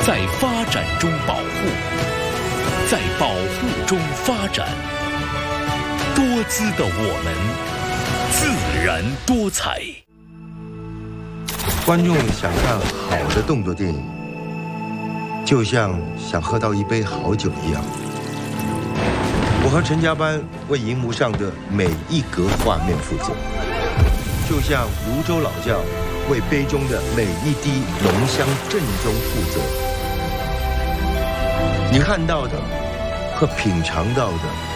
在发展中保护，在保护中发展。多姿的我们，自然多彩。 观众想看好的动作电影，就像想喝到一杯好酒一样。我和陈家班为荧幕上的每一格画面负责，就像泸州老窖为杯中的每一滴浓香正宗负责。你看到的和品尝到的